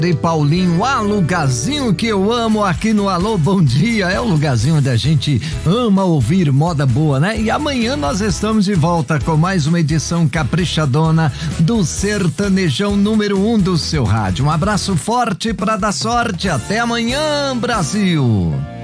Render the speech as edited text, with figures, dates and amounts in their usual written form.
E Paulinho, lugarzinho que eu amo aqui no Alô Bom Dia, é o lugarzinho onde a gente ama ouvir moda boa, né? E amanhã nós estamos de volta com mais uma edição caprichadona do Sertanejão número 1 do seu rádio. Um abraço forte pra dar sorte, até amanhã, Brasil!